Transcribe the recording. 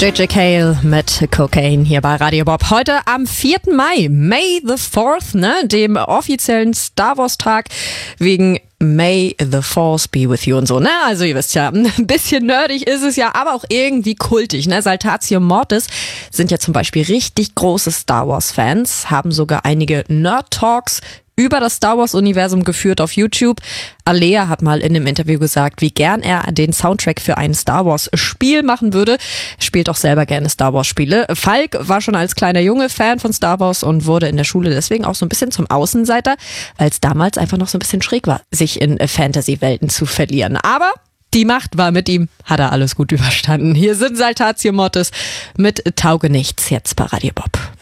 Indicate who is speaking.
Speaker 1: JJ Cale mit Cocaine hier bei Radio Bob. Heute am 4. Mai, May the 4th, dem offiziellen Star Wars Tag wegen May the Force be with you und so, Also ihr wisst ja, ein bisschen nerdig ist es ja, aber auch irgendwie kultig, Saltatio Mortis sind ja zum Beispiel richtig große Star Wars Fans, haben sogar einige Nerd-Talks über das Star Wars-Universum geführt auf YouTube. Alea hat mal in einem Interview gesagt, wie gern er den Soundtrack für ein Star Wars-Spiel machen würde. Er spielt auch selber gerne Star Wars-Spiele. Falk war schon als kleiner Junge Fan von Star Wars und wurde in der Schule deswegen auch so ein bisschen zum Außenseiter, weil es damals einfach noch so ein bisschen schräg war, sich in Fantasy-Welten zu verlieren. Aber die Macht war mit ihm, hat er alles gut überstanden. Hier sind Saltatio Mortis mit Taugenichts jetzt bei Radio Bob.